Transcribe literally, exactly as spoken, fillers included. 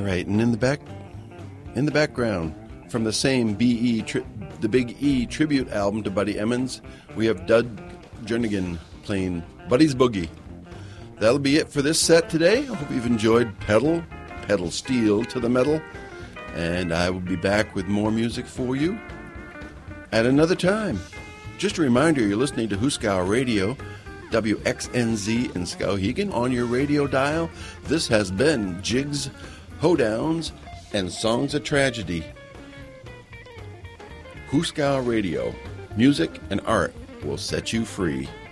right, and in the back, in the background, from the same B E, tri- the Big E tribute album to Buddy Emmons, we have Doug Jernigan playing Buddy's Boogie. That'll be it for this set today. I hope you've enjoyed Pedal, Pedal Steel to the Metal, and I will be back with more music for you at another time. Just a reminder, you're listening to Hooskow Radio, W X N Z in Skowhegan on your radio dial. This has been Jigs, Hoedowns, and Songs of Tragedy. Hooskow Radio, music and art will set you free.